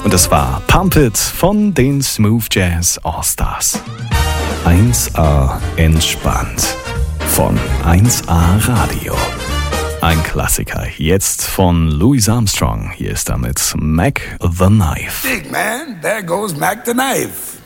Und das war Pump It von den Smooth Jazz All-Stars. 1A entspannt von 1A Radio. Ein Klassiker, jetzt von Louis Armstrong. Hier ist damit Mac the Knife. Big man, there goes Mac the Knife.